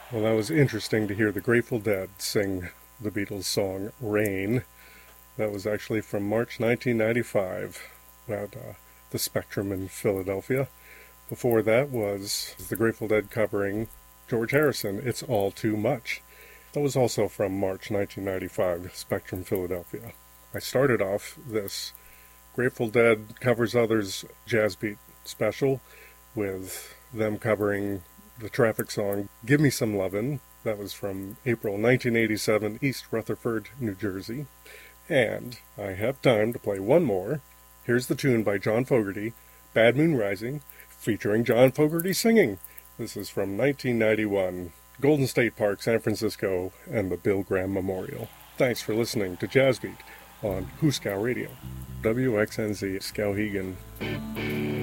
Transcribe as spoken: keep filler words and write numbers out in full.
Well, that was interesting to hear the Grateful Dead sing the Beatles song Rain. That was actually from March nineteen ninety-five at uh, the Spectrum in Philadelphia. Before that was the Grateful Dead covering George Harrison, It's All Too Much. That was also from March nineteen ninety-five, Spectrum, Philadelphia. I started off this Grateful Dead Covers Others Jazz Beat special with them covering the Traffic song Give Me Some Lovin'. That was from April nineteen eighty-seven, East Rutherford, New Jersey. And I have time to play one more. Here's the tune by John Fogerty, Bad Moon Rising, featuring John Fogerty singing. This is from nineteen ninety-one, Golden State Park, San Francisco, and the Bill Graham Memorial. Thanks for listening to Jazz Beat on Huskow Radio. W X N Z Skowhegan.